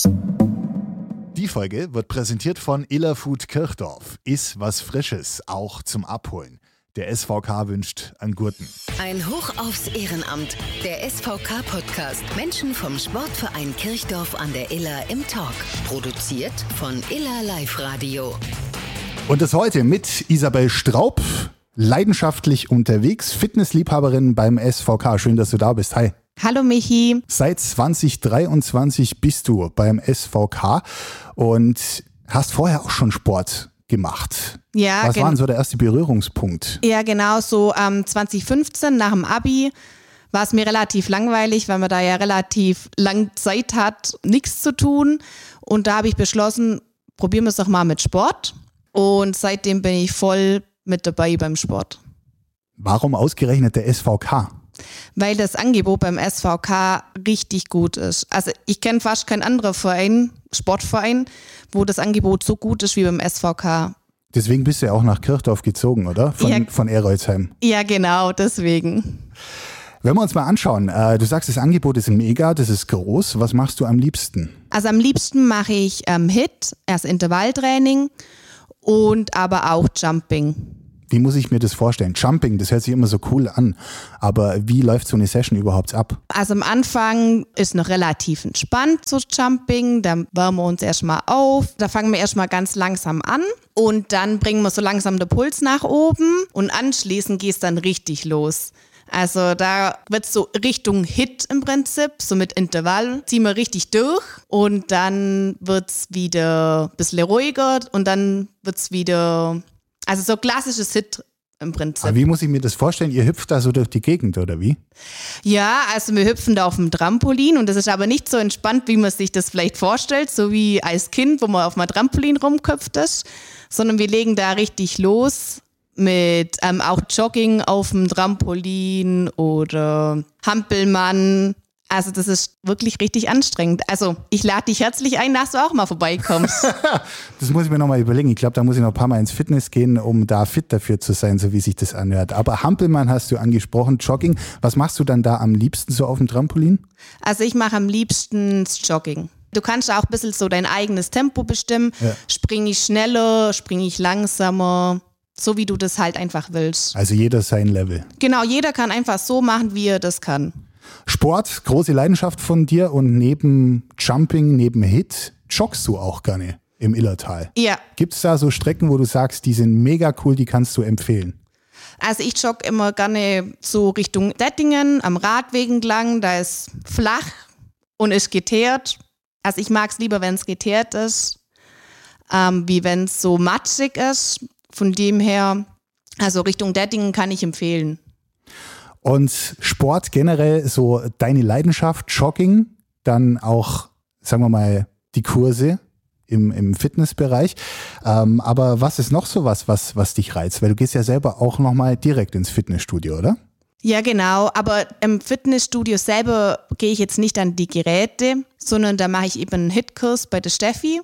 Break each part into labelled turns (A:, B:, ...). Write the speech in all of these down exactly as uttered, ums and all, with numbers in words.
A: Die Folge wird präsentiert von Iller Food Kirchdorf. Iss was Frisches, auch zum Abholen. Der S V K wünscht einen guten.
B: Ein Hoch aufs Ehrenamt. Der S V K-Podcast. Menschen vom Sportverein Kirchdorf an der Iller im Talk. Produziert von Iller Live Radio.
A: Und das heute mit Isabel Straub, leidenschaftlich unterwegs, Fitnessliebhaberin beim S V K. Schön, dass du da bist. Hi.
C: Hallo Michi.
A: Seit zwanzig dreiundzwanzig bist du beim S V K und hast vorher auch schon Sport gemacht.
C: Ja,
A: Was
C: gen-
A: war denn so der erste Berührungspunkt?
C: Ja, genau, so ähm, zwanzig fünfzehn nach dem Abi war es mir relativ langweilig, weil man da ja relativ lang Zeit hat, nichts zu tun. Und da habe ich beschlossen, probieren wir es doch mal mit Sport. Und seitdem bin ich voll mit dabei beim Sport.
A: Warum ausgerechnet der S V K?
C: Weil das Angebot beim S V K richtig gut ist. Also ich kenne fast keinen anderen Verein, Sportverein, wo das Angebot so gut ist wie beim S V K.
A: Deswegen bist du ja auch nach Kirchdorf gezogen, oder? Von,
C: Ja.
A: von Erolzheim.
C: Ja, genau, deswegen.
A: Wenn wir uns mal anschauen, äh, du sagst, das Angebot ist mega, das ist groß. Was machst du am liebsten?
C: Also am liebsten mache ich ähm, H I I T, erst Intervalltraining und aber auch Jumping.
A: Wie muss ich mir das vorstellen? Jumping, das hört sich immer so cool an. Aber wie läuft so eine Session überhaupt ab?
C: Also am Anfang ist noch relativ entspannt so Jumping, dann wärmen wir uns erstmal auf, da fangen wir erstmal ganz langsam an und dann bringen wir so langsam den Puls nach oben und anschließend geht es dann richtig los. Also da wird es so Richtung H I I T im Prinzip, so mit Intervall, ziehen wir richtig durch und dann wird es wieder ein bisschen ruhiger und dann wird es wieder, also so klassisches H I I T im Prinzip.
A: Aber wie muss ich mir das vorstellen? Ihr hüpft da so durch die Gegend, oder wie?
C: Ja, also wir hüpfen da auf dem Trampolin und das ist aber nicht so entspannt, wie man sich das vielleicht vorstellt, so wie als Kind, wo man auf einem Trampolin rumköpft ist, sondern wir legen da richtig los mit ähm, auch Jogging auf dem Trampolin oder Hampelmann. Also das ist wirklich richtig anstrengend. Also ich lade dich herzlich ein, dass du auch mal vorbeikommst.
A: Das muss ich mir nochmal überlegen. Ich glaube, da muss ich noch ein paar Mal ins Fitness gehen, um da fit dafür zu sein, so wie sich das anhört. Aber Hampelmann hast du angesprochen, Jogging. Was machst du dann da am liebsten so auf dem Trampolin?
C: Also ich mache am liebsten das Jogging. Du kannst auch ein bisschen so dein eigenes Tempo bestimmen.
A: Ja.
C: Springe ich schneller, springe ich langsamer, so wie du das halt einfach willst.
A: Also jeder sein Level.
C: Genau, jeder kann einfach so machen, wie er das kann.
A: Sport, große Leidenschaft von dir und neben Jumping, neben H I I T, joggst du auch gerne im Illertal.
C: Ja,
A: Gibt es da so Strecken, wo du sagst, die sind mega cool, die kannst du empfehlen?
C: also ich jogge immer gerne so Richtung Dettingen, am Radweg entlang, da ist flach und ist geteert. Also ich mag es lieber, wenn es geteert ist, ähm, wie wenn es so matschig ist. Von dem her, also Richtung Dettingen kann ich empfehlen.
A: Und Sport generell, so deine Leidenschaft, Jogging, dann auch, sagen wir mal, die Kurse im, im Fitnessbereich. Ähm, aber was ist noch so was, was, was dich reizt? Weil du gehst ja selber auch nochmal direkt ins Fitnessstudio, oder?
C: Ja, genau, aber im Fitnessstudio selber gehe ich jetzt nicht an die Geräte, sondern da mache ich eben einen H I I T-Kurs bei der Steffi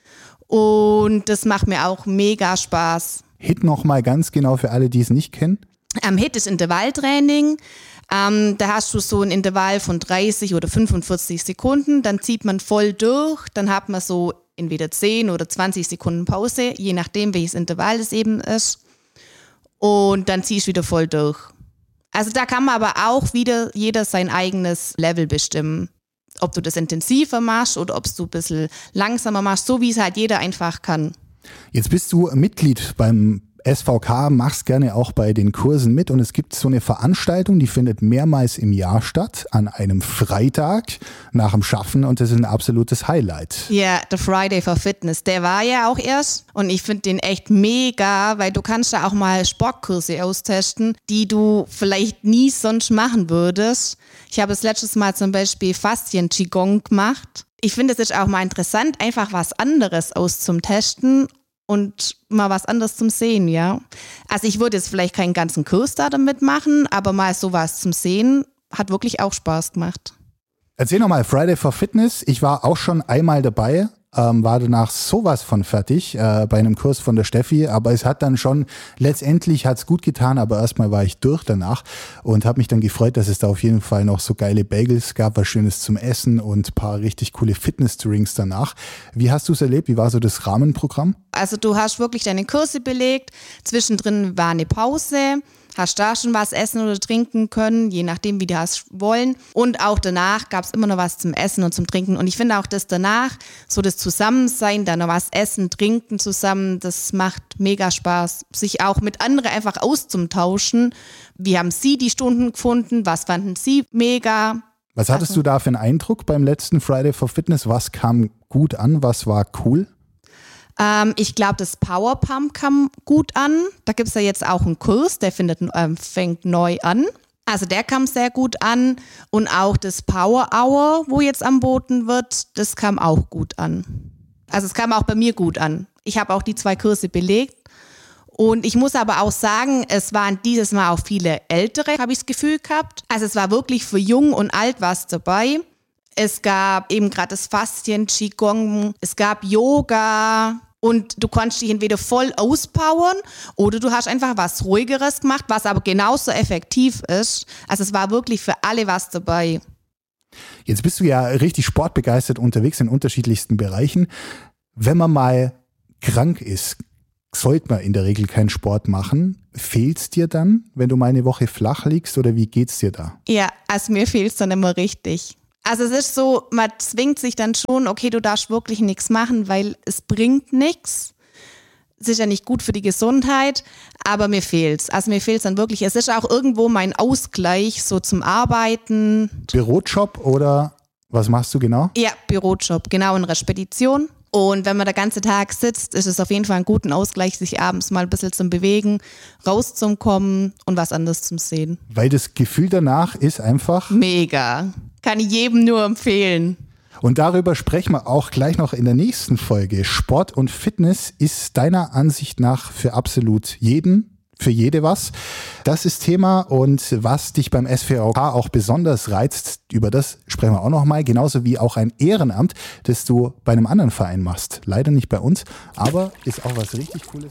C: und das macht mir auch mega Spaß.
A: H I I T nochmal ganz genau für alle, die es nicht kennen.
C: Am H I I T ist Intervalltraining, ähm, da hast du so ein Intervall von dreißig oder fünfundvierzig Sekunden, dann zieht man voll durch, dann hat man so entweder zehn oder zwanzig Sekunden Pause, je nachdem welches Intervall es eben ist und dann ziehst du wieder voll durch. Also da kann man aber auch wieder jeder sein eigenes Level bestimmen. Ob du das intensiver machst oder ob du ein bisschen langsamer machst, so wie es halt jeder einfach kann.
A: Jetzt bist du Mitglied beim S V K, machst gerne auch bei den Kursen mit und es gibt so eine Veranstaltung, die findet mehrmals im Jahr statt, an einem Freitag nach dem Schaffen und das ist ein absolutes Highlight.
C: Ja, der Friday for Fitness, der war ja auch erst und ich finde den echt mega, weil du kannst da auch mal Sportkurse austesten, die du vielleicht nie sonst machen würdest. Ich habe das letztes Mal zum Beispiel Faszien-Qigong gemacht. Ich finde, es ist auch mal interessant, einfach was anderes auszutesten und mal was anderes zum Sehen, ja. Also ich würde jetzt vielleicht keinen ganzen Kurs da damit machen, aber mal sowas zum Sehen hat wirklich auch Spaß gemacht.
A: Erzähl nochmal, Friday for Fitness, ich war auch schon einmal dabei, ähm, war danach sowas von fertig äh, bei einem Kurs von der Steffi, aber es hat dann schon, letztendlich hat es gut getan, aber erstmal war ich durch danach und habe mich dann gefreut, dass es da auf jeden Fall noch so geile Bagels gab, was Schönes zum Essen und ein paar richtig coole Fitness-Drinks danach. Wie hast du es erlebt? Wie war so das Rahmenprogramm?
C: Also du hast wirklich deine Kurse belegt, zwischendrin war eine Pause, hast da schon was essen oder trinken können, je nachdem, wie du hast wollen. Und auch danach gab es immer noch was zum Essen und zum Trinken. Und ich finde auch das danach, so das Zusammensein, da noch was essen, trinken zusammen, das macht mega Spaß, sich auch mit anderen einfach auszutauschen. Wie haben Sie die Stunden gefunden? Was fanden Sie mega?
A: Was hattest also, du da für einen Eindruck beim letzten Friday for Fitness? Was kam gut an? Was war cool?
C: Ähm, ich glaube, das Power Pump kam gut an. Da gibt es ja jetzt auch einen Kurs, der findet, ähm, fängt neu an. Also der kam sehr gut an. Und auch das Power Hour, wo jetzt angeboten wird, das kam auch gut an. Also es kam auch bei mir gut an. Ich habe auch die zwei Kurse belegt. Und ich muss aber auch sagen, es waren dieses Mal auch viele Ältere, habe ich das Gefühl gehabt. Also es war wirklich für Jung und Alt was dabei. Es gab eben gerade das Faszien, Qigong, es gab Yoga und du konntest dich entweder voll auspowern oder du hast einfach was Ruhigeres gemacht, was aber genauso effektiv ist. Also es war wirklich für alle was dabei.
A: Jetzt bist du ja richtig sportbegeistert unterwegs in unterschiedlichsten Bereichen. Wenn man mal krank ist, sollte man in der Regel keinen Sport machen. Fehlt's dir dann, wenn du mal eine Woche flach liegst oder wie geht's dir da?
C: Ja, also mir fehlt's dann immer richtig. Also es ist so, man zwingt sich dann schon, okay, du darfst wirklich nichts machen, weil es bringt nichts. Es ist ja nicht gut für die Gesundheit, aber mir fehlt's. Also mir fehlt's dann wirklich. Es ist auch irgendwo mein Ausgleich so zum Arbeiten.
A: Bürojob oder was machst du genau?
C: Ja, Bürojob, genau, in der Spedition. Und wenn man den ganzen Tag sitzt, ist es auf jeden Fall ein guter Ausgleich, sich abends mal ein bisschen zum Bewegen, rauszukommen und was anderes zum Sehen.
A: Weil das Gefühl danach ist einfach...
C: Mega. Kann ich jedem nur empfehlen.
A: Und darüber sprechen wir auch gleich noch in der nächsten Folge. Sport und Fitness ist deiner Ansicht nach für absolut jeden, für jede was. Das ist Thema und was dich beim S V K auch besonders reizt, über das sprechen wir auch noch mal. Genauso wie auch ein Ehrenamt, das du bei einem anderen Verein machst. Leider nicht bei uns, aber ist auch was richtig Cooles.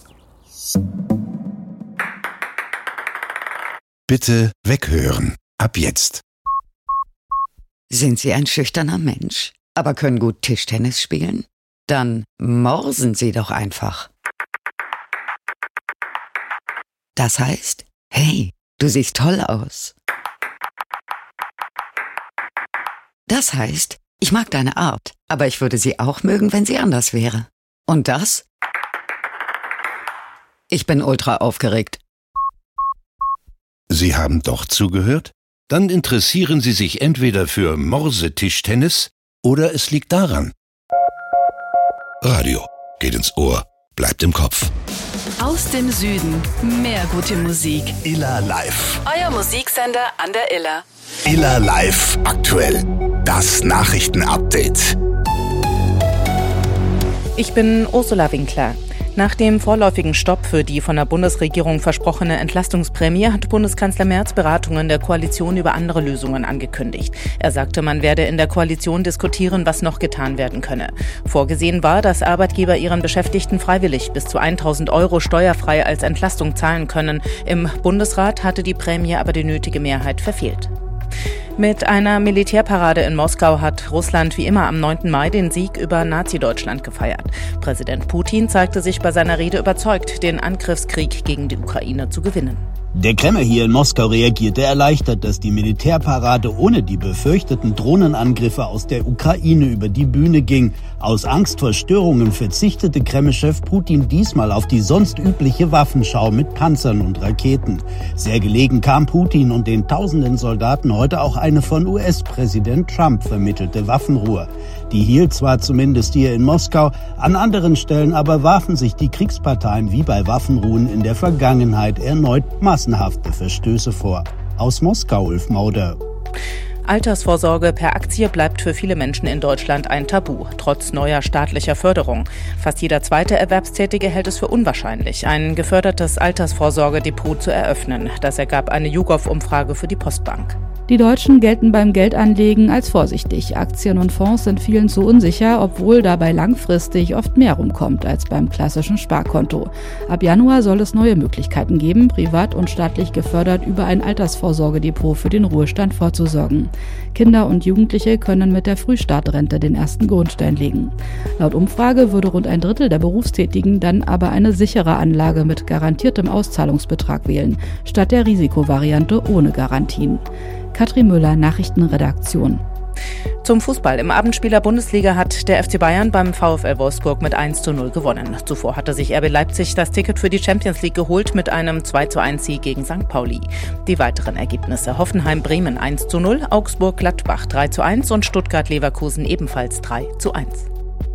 D: Bitte weghören. Ab jetzt.
E: Sind Sie ein schüchterner Mensch, aber können gut Tischtennis spielen? Dann morsen Sie doch einfach. Das heißt, hey, du siehst toll aus. Das heißt, ich mag deine Art, aber ich würde sie auch mögen, wenn sie anders wäre. Und das? Ich bin ultra aufgeregt.
D: Sie haben doch zugehört? Dann interessieren Sie sich entweder für Morsetischtennis oder es liegt daran. Radio geht ins Ohr, bleibt im Kopf.
B: Aus dem Süden mehr gute Musik.
F: Iller Live.
B: Euer Musiksender an der Iller.
F: Iller Live aktuell. Das Nachrichtenupdate.
G: Ich bin Ursula Winkler. Nach dem vorläufigen Stopp für die von der Bundesregierung versprochene Entlastungsprämie hat Bundeskanzler Merz Beratungen der Koalition über andere Lösungen angekündigt. Er sagte, man werde in der Koalition diskutieren, was noch getan werden könne. Vorgesehen war, dass Arbeitgeber ihren Beschäftigten freiwillig bis zu tausend Euro steuerfrei als Entlastung zahlen können. Im Bundesrat hatte die Prämie aber die nötige Mehrheit verfehlt. Mit einer Militärparade in Moskau hat Russland wie immer am neunten Mai den Sieg über Nazi-Deutschland gefeiert. Präsident Putin zeigte sich bei seiner Rede überzeugt, den Angriffskrieg gegen die Ukraine zu gewinnen.
H: Der Kreml hier in Moskau reagierte erleichtert, dass die Militärparade ohne die befürchteten Drohnenangriffe aus der Ukraine über die Bühne ging. Aus Angst vor Störungen verzichtete Kreml-Chef Putin diesmal auf die sonst übliche Waffenschau mit Panzern und Raketen. Sehr gelegen kam Putin und den tausenden Soldaten heute auch eine von U S-Präsident Trump vermittelte Waffenruhe. Die hielt zwar zumindest hier in Moskau, an anderen Stellen aber warfen sich die Kriegsparteien wie bei Waffenruhen in der Vergangenheit erneut massenhafte Verstöße vor. Aus Moskau, Ulf Mauder.
G: Altersvorsorge per Aktie bleibt für viele Menschen in Deutschland ein Tabu, trotz neuer staatlicher Förderung. Fast jeder zweite Erwerbstätige hält es für unwahrscheinlich, ein gefördertes Altersvorsorgedepot zu eröffnen. Das ergab eine YouGov-Umfrage für die Postbank.
I: Die Deutschen gelten beim Geldanlegen als vorsichtig. Aktien und Fonds sind vielen zu unsicher, obwohl dabei langfristig oft mehr rumkommt als beim klassischen Sparkonto. Ab Januar soll es neue Möglichkeiten geben, privat und staatlich gefördert über ein Altersvorsorgedepot für den Ruhestand vorzusorgen. Kinder und Jugendliche können mit der Frühstartrente den ersten Grundstein legen. Laut Umfrage würde rund ein Drittel der Berufstätigen dann aber eine sichere Anlage mit garantiertem Auszahlungsbetrag wählen, statt der Risikovariante ohne Garantien. Katrin Müller, Nachrichtenredaktion.
G: Zum Fußball. Im Abendspiel der Bundesliga hat der F C Bayern beim VfL Wolfsburg mit eins zu null gewonnen. Zuvor hatte sich R B Leipzig das Ticket für die Champions League geholt mit einem zwei zu eins Sieg gegen Sankt Pauli. Die weiteren Ergebnisse: Hoffenheim-Bremen eins zu null, Augsburg-Gladbach drei zu eins und Stuttgart-Leverkusen ebenfalls drei zu eins.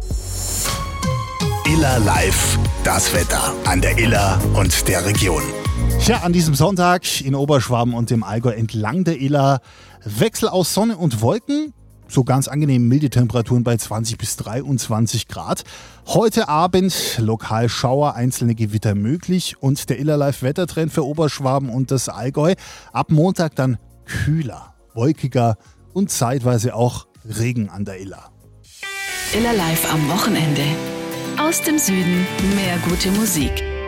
F: Iller Live, das Wetter an der Iller und der Region.
A: Tja, an diesem Sonntag in Oberschwaben und dem Allgäu entlang der Iller Wechsel aus Sonne und Wolken, so ganz angenehm milde Temperaturen bei zwanzig bis dreiundzwanzig Grad. Heute Abend lokal Schauer, einzelne Gewitter möglich und der Iller Live Wettertrend für Oberschwaben und das Allgäu. Ab Montag dann kühler, wolkiger und zeitweise auch Regen an der Iller.
B: Iller Live am Wochenende. Aus dem Süden mehr gute Musik.